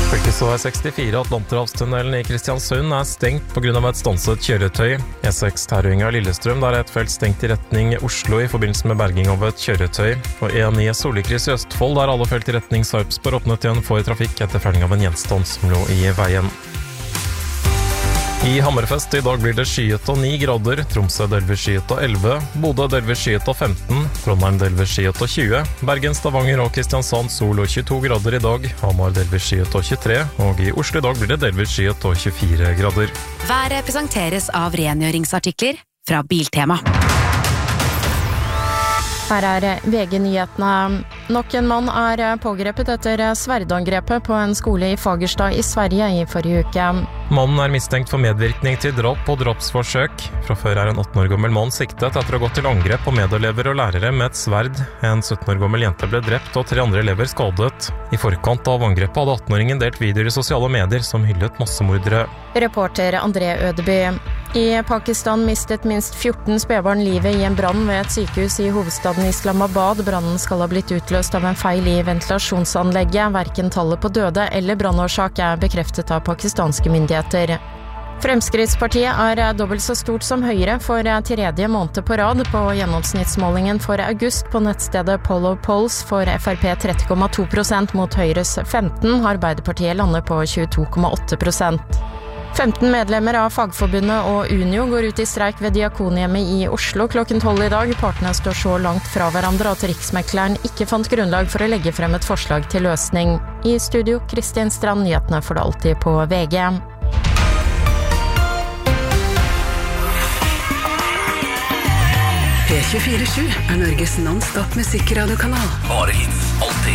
Fylkesvei 64 Atlanterhavstunnelen i Kristiansund stengt på grunn av et stanset kjøretøy. E6 Terøynga Lillestrøm, der et felt stengt i retning Oslo i forbindelse med berging av et kjøretøy. Og E9 Solikryss i Østfold, der alle felt i retning Sarpsborg åpnet igjen for trafikk etter felling av en gjenstand som lå i veien. I Hammerfest i dag blir det skyet og 9 grader, Tromsø delvis skyet og 11, Bodø delvis skyet og 15, Trondheim delvis skyet og 20, Bergen, Stavanger og Kristiansand sol og 22 grader i dag, Hamar delvis skyet og 23, og i Oslo i dag blir det delvis skyet og 24 grader. Været presenteres av rengjøringsartikler fra Biltema. Her VG-nyhetene. Nok en mann pågrepet etter sverdangrepet på en skole i Fagerstad i Sverige i forrige uke. Mannen mistenkt for medvirkning til drap og drapsforsøk. Fra før en 18 år gammel mann siktet etter å ha gått til angrep på medelever og lærere med et sverd. En 17 år gammel jente ble drept og 3 andre elever skadet. I forkant av angrepet hadde 18-åringen delt videoer i sosiale medier som hyllet massemordere. Reporter André Ødeby. I Pakistan mistet minst 14 spedbarn livet i en brann ved et sykehus i hovedstaden Islamabad. Brannen skal ha blitt utløst av en feil i ventilasjonsanlegget. Hverken tallet på døde eller brannårsak bekreftet av pakistanske myndigheter. Fremskrittspartiet dobbelt så stort som Høyre for 3. måned på rad. På gjennomsnittsmålingen for august på nettstedet Poll of Polls for Frp 30,2% mot Høyres 15%. Arbeiderpartiet lander på 22,8%. 15 medlemmer av Fagforbundet og Unio går ut i streik ved Diakonhjemmet i Oslo klokken 12 i dag. Partene står så langt fra hverandre at Riksmekleren ikke fant grunnlag for å legge frem et forslag til løsning. I studio, Kristin Strand, nyhetene får det alltid på VG. P24/7 Norges non-stop musikkradio-kanal. Bare hits, alltid.